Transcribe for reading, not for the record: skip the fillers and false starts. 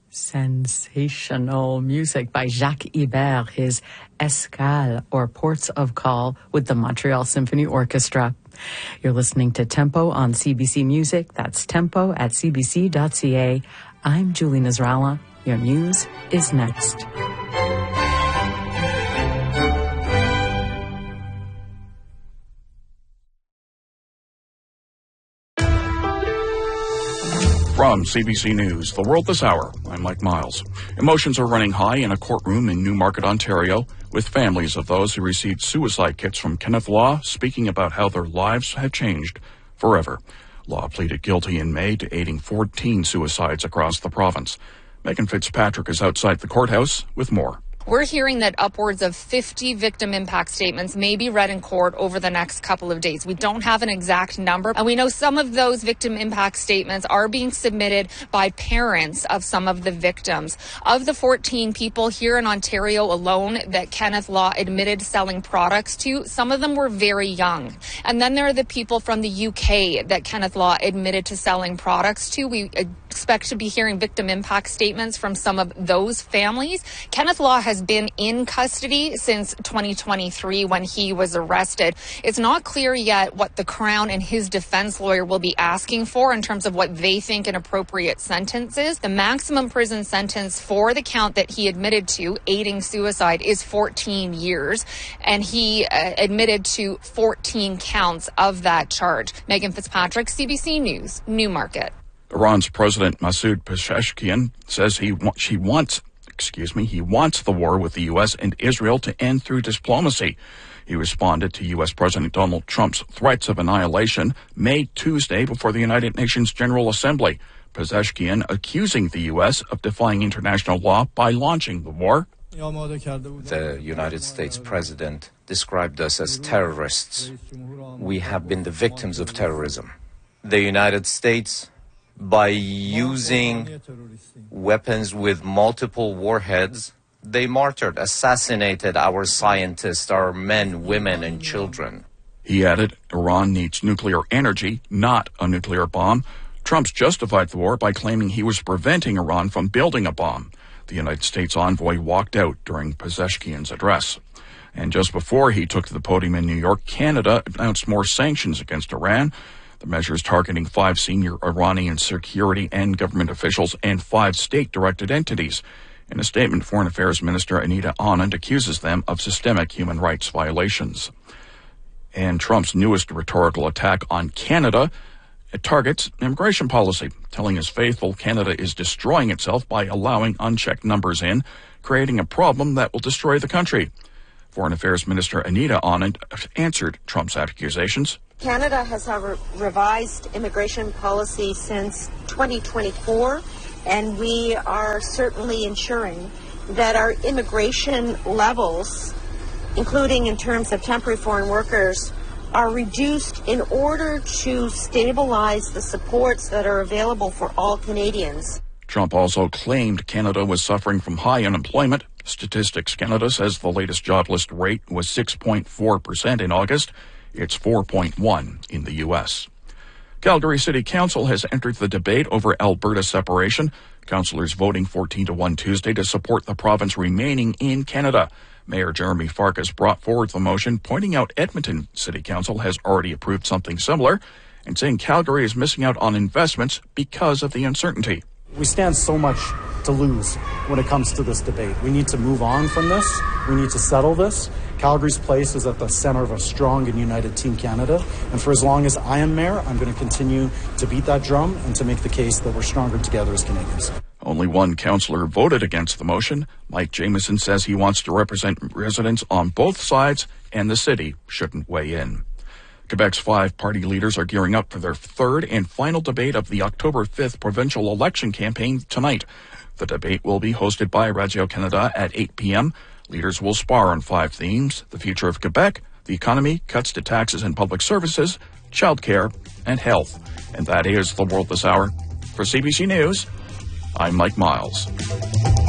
Sensational music by Jacques Ibert, his Escale, or Ports of Call, with the Montreal Symphony Orchestra. You're listening to Tempo on CBC Music. That's tempo at cbc.ca. I'm Julie Nasrallah. Your news is next. From CBC News, The World This Hour, I'm Mike Miles. Emotions are running high in a courtroom in Newmarket, Ontario, with families of those who received suicide kits from Kenneth Law speaking about how their lives have changed forever. Law pleaded guilty in May to aiding 14 suicides across the province. Megan Fitzpatrick is outside the courthouse with more. We're hearing that upwards of 50 victim impact statements may be read in court over the next couple of days. We don't have an exact number, and we know some of those victim impact statements are being submitted by parents of some of the victims. Of the 14 people here in Ontario alone that Kenneth Law admitted selling products to, some of them were very young. And then there are the people from the UK that Kenneth Law admitted to selling products to. We expect to be hearing victim impact statements from some of those families. Kenneth Law has been in custody since 2023 when he was arrested. It's not clear yet what the Crown and his defense lawyer will be asking for in terms of what they think an appropriate sentence is. The maximum prison sentence for the count that he admitted to, aiding suicide, is 14 years, and he admitted to 14 counts of that charge. Megan Fitzpatrick, CBC News, Newmarket. Iran's President Masoud Pezeshkian says he wants the war with the U.S. and Israel to end through diplomacy. He responded to U.S. President Donald Trump's threats of annihilation made Tuesday before the United Nations General Assembly. Pezeshkian accusing the U.S. of defying international law by launching the war. The United States President described us as terrorists. We have been the victims of terrorism. The United States, by using weapons with multiple warheads, they assassinated our scientists, our men, women, and children. He added, Iran needs nuclear energy, not a nuclear bomb. Trump's justified the war by claiming he was preventing Iran from building a bomb. The United States envoy walked out during Pezeshkian's address. And just before he took to the podium in New York, Canada announced more sanctions against Iran. The measures targeting 5 senior Iranian security and government officials and 5 state-directed entities. In a statement, Foreign Affairs Minister Anita Anand accuses them of systemic human rights violations. And Trump's newest rhetorical attack on Canada, it targets immigration policy, telling his faithful Canada is destroying itself by allowing unchecked numbers in, creating a problem that will destroy the country. Foreign Affairs Minister Anita Anand answered Trump's accusations. Canada has a revised immigration policy since 2024, and we are certainly ensuring that our immigration levels, including in terms of temporary foreign workers, are reduced in order to stabilize the supports that are available for all Canadians. Trump also claimed Canada was suffering from high unemployment. Statistics Canada says the latest jobless rate was 6.4% in August. It's 4.1 in the U.S. Calgary City Council has entered the debate over Alberta separation. Councillors voting 14-1 Tuesday to support the province remaining in Canada. Mayor Jeremy Farkas brought forward the motion, pointing out Edmonton City Council has already approved something similar and saying Calgary is missing out on investments because of the uncertainty. We stand so much to lose when it comes to this debate. We need to move on from this. We need to settle this. Calgary's place is at the center of a strong and united Team Canada. And for as long as I am mayor, I'm going to continue to beat that drum and to make the case that we're stronger together as Canadians. Only one councillor voted against the motion. Mike Jamieson says he wants to represent residents on both sides and the city shouldn't weigh in. Quebec's 5 party leaders are gearing up for their third and final debate of the October 5th provincial election campaign tonight. The debate will be hosted by Radio-Canada at 8 p.m. Leaders will spar on 5 themes: the future of Quebec, the economy, cuts to taxes and public services, childcare, and health. And that is The World This Hour. For CBC News, I'm Mike Miles.